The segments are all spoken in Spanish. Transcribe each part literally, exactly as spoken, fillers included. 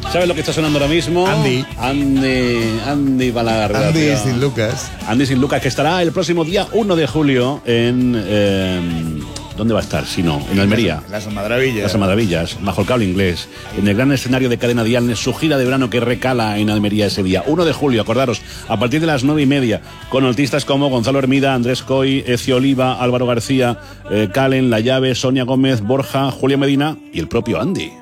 ¿Sabes lo que está sonando ahora mismo? Andy. Andy, Andy Balaguer. Andy sin Lucas. Andy sin Lucas, que estará el próximo día uno de julio en... Eh, ¿dónde va a estar? Si no, en Almería. Las Almadravillas. Las Almadravillas, bajo el cable inglés. En el gran escenario de Cadena Dial, su gira de verano que recala en Almería ese día. uno de julio, acordaros, a partir de las nueve y media, con artistas como Gonzalo Hermida, Andrés Coy, Ezio Oliva, Álvaro García, eh, Calen, La Llave, Sonia Gómez, Borja, Julia Medina y el propio Andy.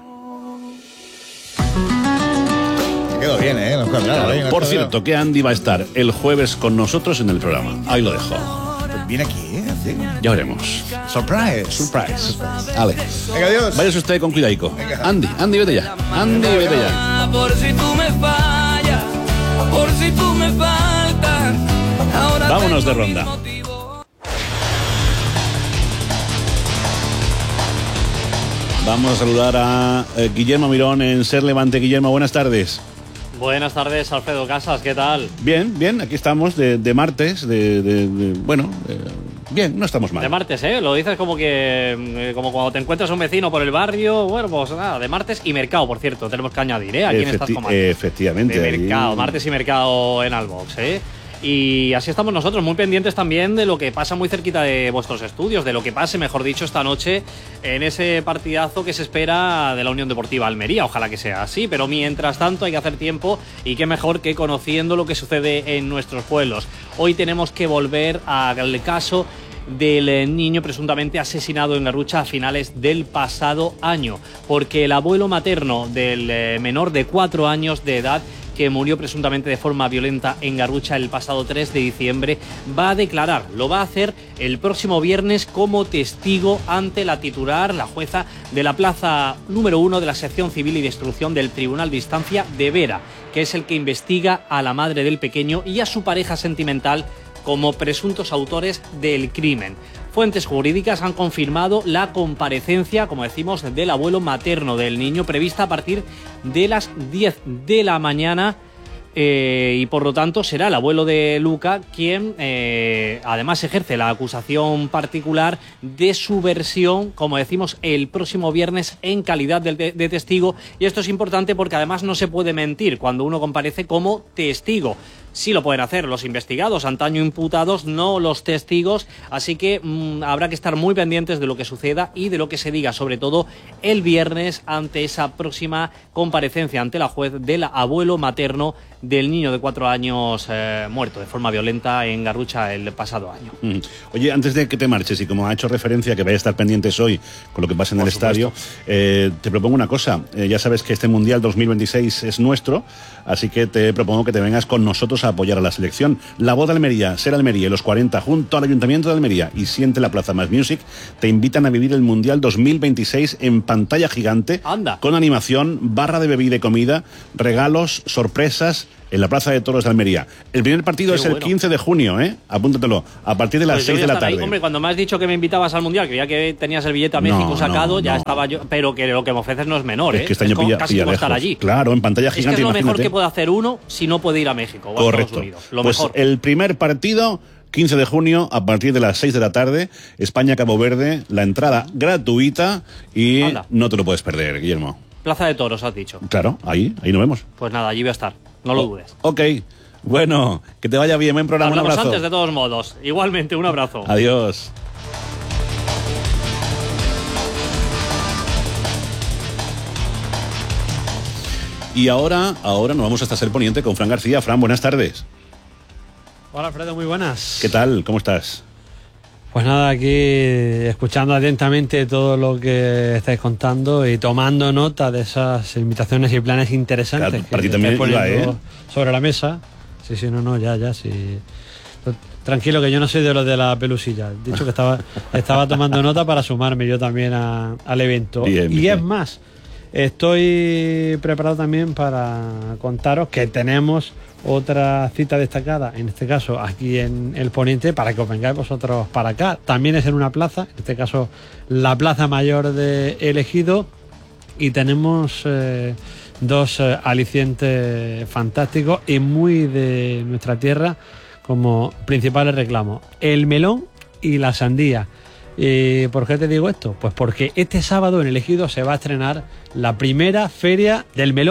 Me quedo bien, ¿eh? Nos cuadrado, Claro, ¿eh? Nos por cuadrado. cierto, que Andy va a estar el jueves con nosotros en el programa. Ahí lo dejo. Viene aquí, ¿eh? Sí. Ya veremos. Surprise. Surprise. Vale. Venga, adiós. Váyase usted con cuidaico. Venga. Andy, Andy, vete ya. Andy, vete ya. Por si tú me fallas, por si tú me faltas. Ahora Vámonos de tengo ronda. mis motivos. Vamos a saludar a eh, Guillermo Mirón en Ser Levante. Guillermo, buenas tardes. Buenas tardes, Alfredo Casas, ¿qué tal? Bien, bien, aquí estamos de, de martes, de, de, de bueno, eh, bien, no estamos mal. De martes, ¿eh? Lo dices como que eh, como cuando te encuentras un vecino por el barrio. Bueno, pues nada, de martes y mercado, por cierto, tenemos que añadir, ¿eh? Aquí en estas Efecti- comarcas. efectivamente. De ahí- mercado, martes y mercado en Albox, ¿eh? Y así estamos nosotros, muy pendientes también de lo que pasa muy cerquita de vuestros estudios, de lo que pase, mejor dicho, esta noche en ese partidazo que se espera de la Unión Deportiva Almería. Ojalá que sea así, pero mientras tanto hay que hacer tiempo y qué mejor que conociendo lo que sucede en nuestros pueblos. Hoy tenemos que volver al caso del niño presuntamente asesinado en Garrucha a finales del pasado año, porque el abuelo materno del menor de cuatro años de edad que murió presuntamente de forma violenta en Garrucha el pasado tres de diciembre, va a declarar, lo va a hacer el próximo viernes como testigo ante la titular, la jueza de la plaza número uno de la sección civil y de instrucción del Tribunal de Instancia de Vera, que es el que investiga a la madre del pequeño y a su pareja sentimental como presuntos autores del crimen. Fuentes jurídicas han confirmado la comparecencia, como decimos, del abuelo materno del niño, prevista a partir de las diez de la mañana. Eh, y por lo tanto será el abuelo de Luca quien eh, además ejerce la acusación particular de su versión, como decimos, el próximo viernes en calidad de, de, de testigo. Y esto es importante porque además no se puede mentir cuando uno comparece como testigo. Sí lo pueden hacer los investigados, antaño imputados, no los testigos, así que mmm, habrá que estar muy pendientes de lo que suceda y de lo que se diga, sobre todo el viernes, ante esa próxima comparecencia ante la juez del abuelo materno del niño de cuatro años eh, muerto de forma violenta en Garrucha el pasado año. Mm. Oye, antes de que te marches, y como ha hecho referencia que vaya a estar pendientes hoy con lo que pasa en Por el supuesto. estadio, eh, te propongo una cosa. Eh, ya sabes que este Mundial dos mil veintiséis es nuestro, así que te propongo que te vengas con nosotros a apoyar a la selección. La Voz de Almería, Ser Almería y los cuarenta, junto al Ayuntamiento de Almería y Siente la Plaza Más Music, te invitan a vivir el Mundial dos mil veintiséis en pantalla gigante. Anda. Con animación, barra de bebida y comida, regalos, sorpresas, en la Plaza de Toros de Almería. El primer partido Qué es el bueno. quince de junio, ¿eh? Apúntatelo, a partir de las Pues yo seis voy a de la estar ahí. tarde. Hombre, cuando me has dicho que me invitabas al Mundial, creía que tenías el billete a México No, sacado, no, ya no. estaba yo, pero que lo que me ofreces no es menor, Es ¿eh? que este año como- pilla, casi pilla como estar lejos. allí. Claro, en pantalla Es que gigante, es lo mejor imagínate. que puede hacer uno si no puede ir a México o a Correcto. Estados Unidos. Lo Pues mejor. el primer partido, quince de junio, a partir de las seis de la tarde, España-Cabo Verde, la entrada gratuita y Anda. no te lo puedes perder, Guillermo. Plaza de Toros, has dicho. Claro, ahí, ahí nos vemos. Pues nada, allí voy a estar. No lo dudes. Ok, bueno, que te vaya bien, buen programa, un Hablamos abrazo. antes de todos modos. Igualmente, un abrazo. Adiós. Y ahora, ahora nos vamos hasta Ser Poniente con Fran García. Fran, buenas tardes. Hola Alfredo, muy buenas. ¿Qué tal? ¿Cómo estás? Pues nada, aquí escuchando atentamente todo lo que estáis contando y tomando nota de esas invitaciones y planes interesantes Claro, que para ti estáis también iba, poniendo ¿eh? sobre la mesa. Sí, sí, no, no, ya, ya, sí. Tranquilo, que yo no soy de los de la pelusilla. He dicho que estaba, estaba tomando nota para sumarme yo también a- al evento. Bien, y bien. es más, estoy preparado también para contaros que tenemos otra cita destacada, en este caso aquí en el Poniente, para que os vengáis vosotros para acá. También es en una plaza, en este caso la Plaza Mayor de El Ejido, y tenemos eh, dos eh, alicientes fantásticos y muy de nuestra tierra como principales reclamos: el melón y la sandía. ¿Y por qué te digo esto? Pues porque este sábado en El Ejido se va a estrenar la primera feria del melón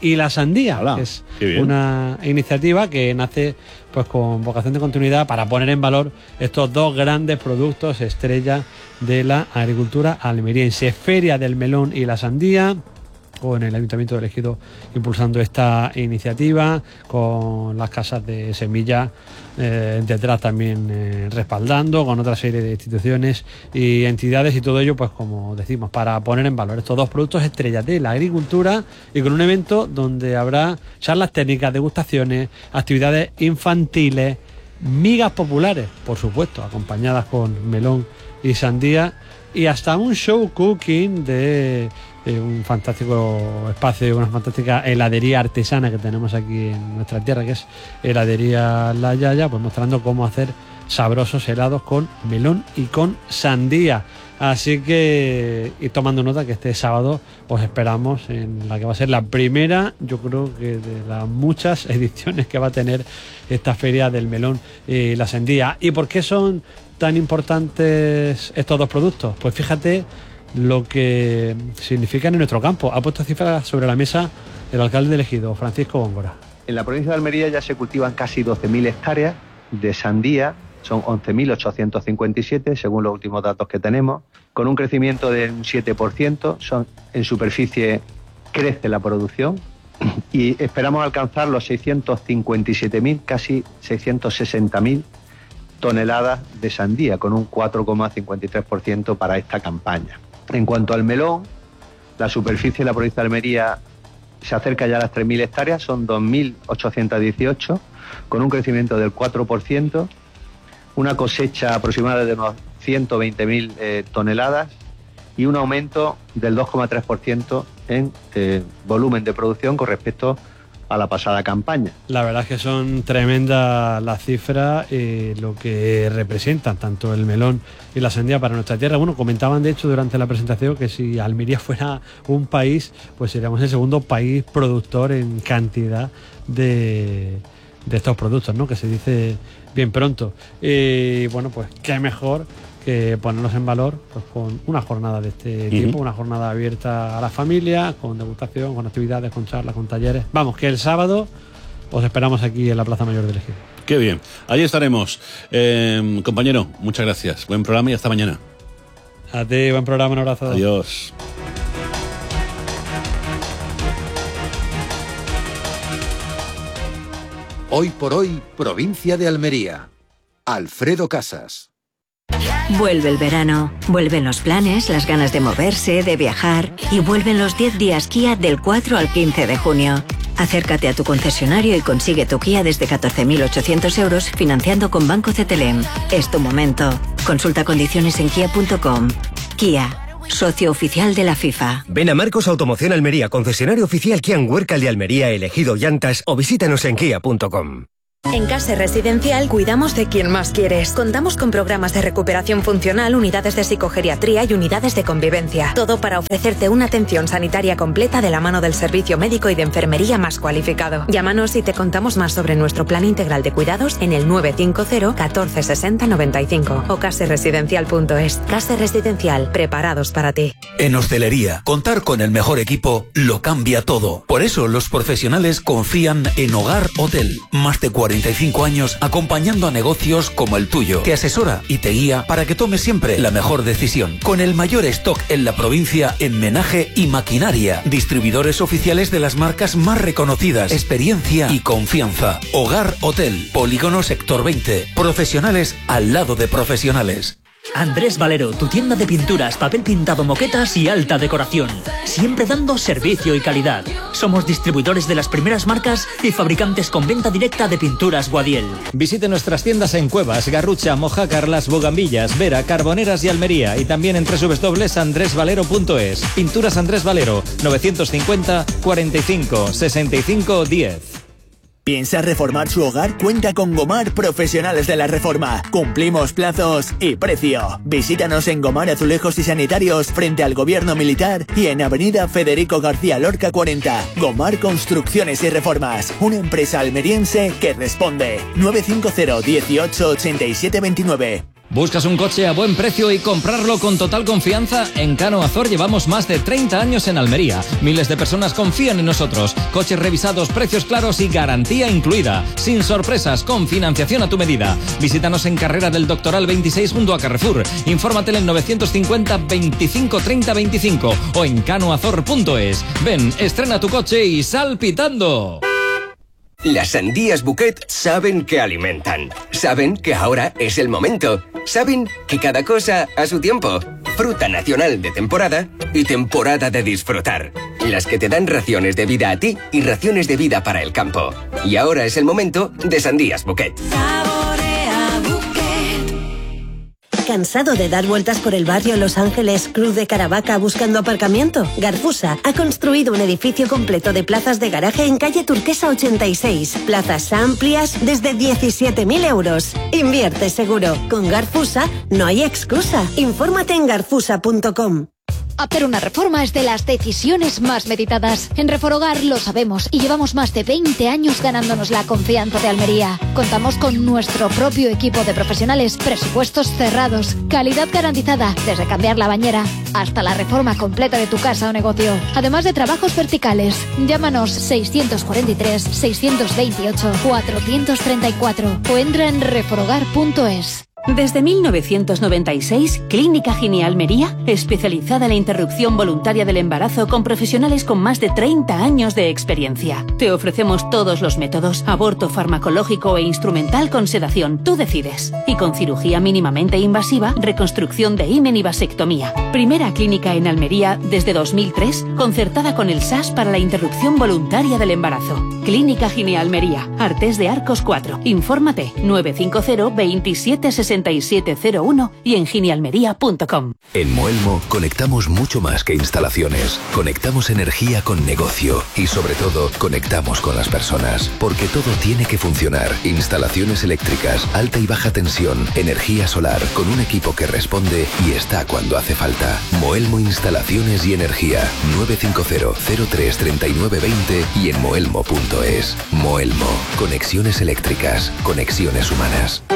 y la sandía. Hola, que es qué bien. una iniciativa que nace pues con vocación de continuidad para poner en valor estos dos grandes productos estrella de la agricultura almeriense. Feria del melón y la sandía, con el Ayuntamiento de Ejido impulsando esta iniciativa, con las casas de semillas eh, detrás también eh, respaldando, con otra serie de instituciones y entidades, y todo ello, pues como decimos, para poner en valor estos dos productos estrellas de la agricultura, y con un evento donde habrá charlas técnicas, degustaciones, actividades infantiles, migas populares, por supuesto, acompañadas con melón y sandía, y hasta un show cooking de eh, un fantástico espacio, una fantástica heladería artesana que tenemos aquí en nuestra tierra, que es Heladería La Yaya, pues mostrando cómo hacer sabrosos helados con melón y con sandía. Así que, y tomando nota que este sábado os esperamos en la que va a ser la primera, yo creo que de las muchas ediciones que va a tener esta feria del melón y la sandía. ¿Y por qué son tan importantes estos dos productos? Pues fíjate lo que significan en nuestro campo. Ha puesto cifras sobre la mesa el alcalde de Ejido, Francisco Góngora. En la provincia de Almería ya se cultivan casi doce mil hectáreas de sandía, son once mil ochocientos cincuenta y siete según los últimos datos que tenemos, con un crecimiento de un siete por ciento, son, en superficie crece la producción y esperamos alcanzar los seiscientos cincuenta y siete mil, casi seiscientos sesenta mil toneladas de sandía, con un cuatro coma cincuenta y tres por ciento para esta campaña. En cuanto al melón, la superficie de la provincia de Almería se acerca ya a las tres mil hectáreas, son dos mil ochocientos dieciocho, con un crecimiento del cuatro por ciento, una cosecha aproximada de unos ciento veinte mil eh, toneladas y un aumento del dos coma tres por ciento en eh, volumen de producción con respecto a la pasada campaña. La verdad es que son tremendas las cifras y lo que representan tanto el melón y la sandía para nuestra tierra. Bueno, comentaban de hecho durante la presentación que si Almería fuera un país, pues seríamos el segundo país productor en cantidad de, de estos productos, ¿no? Que se dice bien pronto. Y bueno, pues qué mejor que ponernos en valor pues con una jornada de este tipo, uh-huh. una jornada abierta a la familia, con degustación, con actividades, con charlas, con talleres. Vamos, que el sábado os esperamos aquí en la Plaza Mayor del Ejido. Qué bien, allí estaremos. Eh, compañero, muchas gracias. Buen programa y hasta mañana. A ti, buen programa, un abrazo. Adiós. Hoy por hoy, provincia de Almería. Alfredo Casas. Vuelve el verano, vuelven los planes, las ganas de moverse, de viajar, y vuelven los diez días Kia del cuatro al quince de junio. Acércate a tu concesionario y consigue tu Kia desde catorce mil ochocientos euros financiando con Banco Cetelem. Es tu momento. Consulta condiciones en kia punto com. Kia, socio oficial de la FIFA. Ven a Marcos Automoción Almería, concesionario oficial Kia en Huércal de Almería, Elegido Llantas, o visítanos en kia punto com. En Case Residencial cuidamos de quien más quieres. Contamos con programas de recuperación funcional, unidades de psicogeriatría y unidades de convivencia. Todo para ofrecerte una atención sanitaria completa de la mano del servicio médico y de enfermería más cualificado. Llámanos y te contamos más sobre nuestro plan integral de cuidados en el nueve cinco cero, catorce sesenta, noventa y cinco o case residencial punto es. Case Residencial, preparados para ti. En hostelería, contar con el mejor equipo lo cambia todo. Por eso los profesionales confían en Hogar Hotel. Más de cuarenta y cinco años acompañando a negocios como el tuyo. Te asesora y te guía para que tomes siempre la mejor decisión. Con el mayor stock en la provincia en menaje y maquinaria. Distribuidores oficiales de las marcas más reconocidas. Experiencia y confianza. Hogar Hotel. Polígono Sector veinte. Profesionales al lado de profesionales. Andrés Valero, tu tienda de pinturas, papel pintado, moquetas y alta decoración. Siempre dando servicio y calidad. Somos distribuidores de las primeras marcas y fabricantes con venta directa de pinturas Guadiel. Visite nuestras tiendas en Cuevas, Garrucha, Mojácar, Las Bogambillas, Vera, Carboneras y Almería, y también en doble u doble u doble u punto andrés valero punto es. Pinturas Andrés Valero, novecientos cincuenta, cuarenta y cinco, sesenta y cinco, diez. ¿Piensa reformar su hogar? Cuenta con Gomar Profesionales de la Reforma. Cumplimos plazos y precio. Visítanos en Gomar Azulejos y Sanitarios frente al Gobierno Militar y en Avenida Federico García Lorca cuarenta. Gomar Construcciones y Reformas. Una empresa almeriense que responde. nueve cinco cero, dieciocho, ochenta y siete veintinueve. ¿Buscas un coche a buen precio y comprarlo con total confianza? En Cano Azor llevamos más de treinta años en Almería. Miles de personas confían en nosotros. Coches revisados, precios claros y garantía incluida. Sin sorpresas, con financiación a tu medida. Visítanos en Carrera del Doctoral veintiséis junto a Carrefour. Infórmate en el novecientos cincuenta veinticinco treinta veinticinco o en canoazor punto es. Ven, estrena tu coche y sal pitando. Las sandías Bouquet saben que alimentan. Saben que ahora es el momento. Saben que cada cosa a su tiempo. Fruta nacional de temporada y temporada de disfrutar. Las que te dan raciones de vida a ti y raciones de vida para el campo. Y ahora es el momento de sandías Bouquet. ¿Cansado de dar vueltas por el barrio Los Ángeles, Cruz de Caravaca buscando aparcamiento? Garfusa ha construido un edificio completo de plazas de garaje en calle Turquesa ochenta y seis. Plazas amplias desde diecisiete mil euros. Invierte seguro. Con Garfusa no hay excusa. Infórmate en garfusa punto com. Hacer una reforma es de las decisiones más meditadas. En Reforogar lo sabemos y llevamos más de veinte años ganándonos la confianza de Almería. Contamos con nuestro propio equipo de profesionales, presupuestos cerrados, calidad garantizada, desde cambiar la bañera hasta la reforma completa de tu casa o negocio. Además de trabajos verticales, llámanos seiscientos cuarenta y tres, seiscientos veintiocho, cuatrocientos treinta y cuatro o entra en reforogar punto es. Desde mil novecientos noventa y seis, Clínica Gine Almería, especializada en la interrupción voluntaria del embarazo con profesionales con más de treinta años de experiencia. Te ofrecemos todos los métodos, aborto farmacológico e instrumental con sedación, tú decides. Y con cirugía mínimamente invasiva, reconstrucción de himen y vasectomía. Primera clínica en Almería desde dos mil tres, concertada con el S A S para la interrupción voluntaria del embarazo. Clínica Gine Almería, Artés de Arcos cuatro. Infórmate nueve cinco cero, veintisiete sesenta y siete cero uno y en ginealmería punto com. En Moelmo conectamos mucho más que instalaciones. Conectamos energía con negocio y sobre todo conectamos con las personas. Porque todo tiene que funcionar. Instalaciones eléctricas, alta y baja tensión, energía solar, con un equipo que responde y está cuando hace falta. Moelmo Instalaciones y Energía. nueve cinco cero, cero tres, treinta y nueve veinte y en moelmo punto es. Moelmo. Conexiones eléctricas. Conexiones humanas.